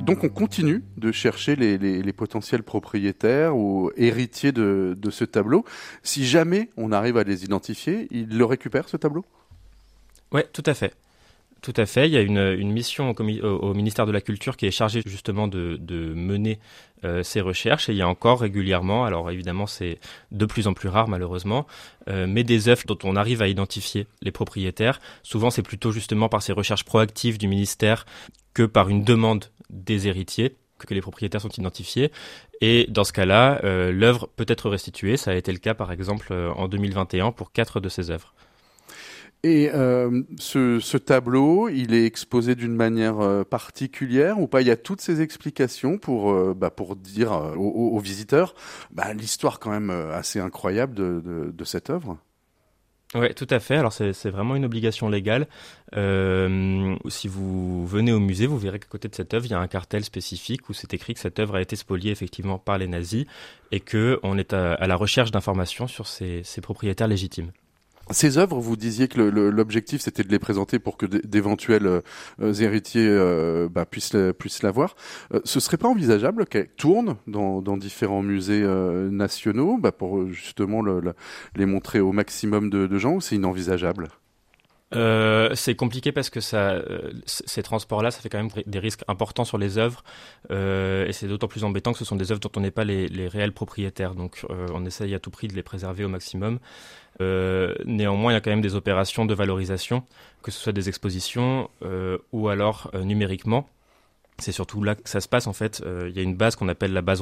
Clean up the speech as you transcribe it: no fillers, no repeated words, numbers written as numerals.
Donc on continue de chercher les potentiels propriétaires ou héritiers de ce tableau. Si jamais on arrive à les identifier, ils le récupèrent, ce tableau ? Oui, tout à fait. Tout à fait. Il y a une mission au ministère de la Culture qui est chargée justement de mener ces recherches. Et il y a encore régulièrement, alors évidemment c'est de plus en plus rare malheureusement, mais des œuvres dont on arrive à identifier les propriétaires. Souvent c'est plutôt justement par ces recherches proactives du ministère que par une demande des héritiers que les propriétaires sont identifiés. Et dans ce cas-là, l'œuvre peut être restituée. Ça a été le cas par exemple en 2021 pour 4 de ces œuvres. Et ce tableau, il est exposé d'une manière particulière ou pas ? Il y a toutes ces explications pour dire aux visiteurs l'histoire quand même assez incroyable de cette œuvre. Oui, tout à fait. Alors c'est vraiment une obligation légale. Si vous venez au musée, vous verrez qu'à côté de cette œuvre, il y a un cartel spécifique où c'est écrit que cette œuvre a été spoliée effectivement par les nazis et qu'on est à la recherche d'informations sur ses propriétaires légitimes. Ces œuvres, vous disiez que l'objectif c'était de les présenter pour que d'éventuels héritiers puissent la voir. Ce serait pas envisageable qu'elles tournent dans différents musées nationaux pour justement les montrer au maximum de gens, ou c'est inenvisageable ? C'est compliqué parce que ces transports-là, ça fait quand même des risques importants sur les œuvres et c'est d'autant plus embêtant que ce sont des œuvres dont on n'est pas les réels propriétaires. Donc on essaye à tout prix de les préserver au maximum. Néanmoins, il y a quand même des opérations de valorisation, que ce soit des expositions ou alors numériquement. C'est surtout là que ça se passe en fait. Il y a une base qu'on appelle la base